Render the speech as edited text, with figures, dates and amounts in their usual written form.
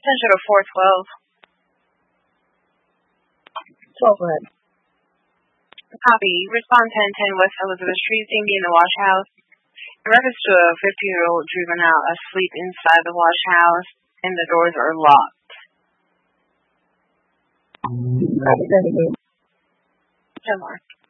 Attention to 412. 12, go ahead. Copy. Respond 1010 West Elizabeth Street, Indian, the wash house. In reference to a 50-year-old juvenile asleep inside the wash house, and the doors are locked. Copy, 10 10 more.